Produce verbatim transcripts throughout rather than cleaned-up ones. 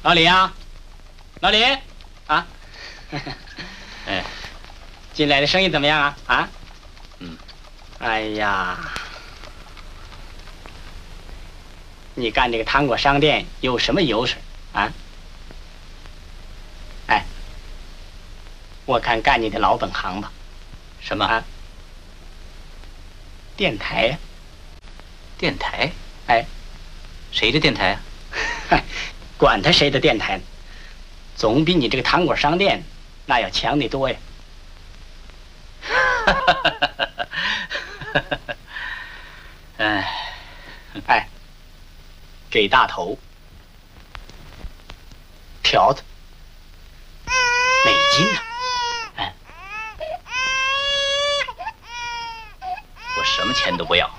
老李啊，老李，啊， 哎， 进来的生意怎么样啊？啊， 嗯， 哎呀，你干这个糖果商店有什么优势啊？哎，我看干你的老本行吧。 什么啊？电台呀、 电台？ 哎， 谁的电台啊？ 嗨，管他谁的电台呢，总比你这个糖果商店那要强得多呀。 哎， 哎，给大头，条子，美金呢、哎， 我什么钱都不要。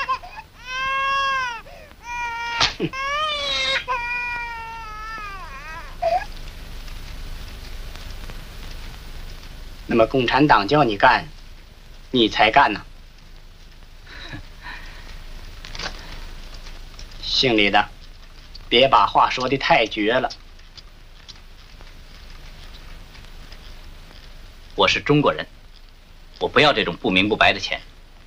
那么共产党叫你干，你才干呢。姓李的，别把话说得太绝了。 我是中国人，我不要这种不明不白的钱。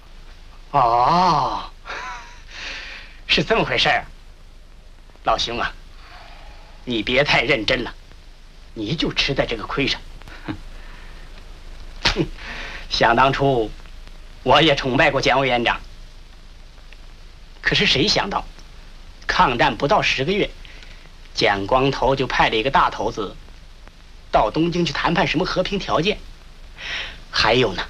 哦，是这么回事儿。老兄啊，你别太认真了，你就吃在这个亏上。哼，想当初，我也崇拜过蒋委员长。可是谁想到，抗战不到十个月，蒋光头就派了一个大头子到东京去谈判什么和平条件。还有呢，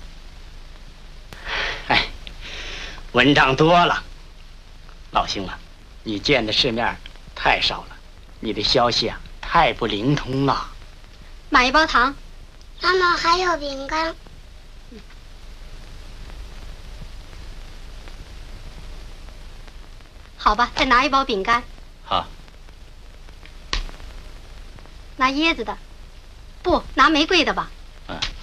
哎，文章多了，老兄啊，你见的世面太少了，你的消息啊太不灵通了。 买一包糖。 妈妈还有饼干。 好吧，再拿一包饼干。 好。 拿椰子的，不拿玫瑰的吧？ 嗯。